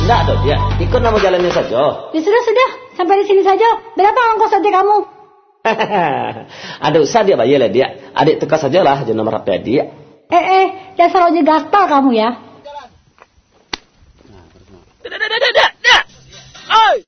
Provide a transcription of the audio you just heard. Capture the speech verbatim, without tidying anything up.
Enggak dong dia, ikut nama jalannya saja. Ya sudah sudah, sampai di sini saja. Berapa ongkos saja kamu? Ada usah dia bayar lah dia. Adik tukar sajalah je nomor H P dia. Eh eh, dasar ojek gaspal kamu ya.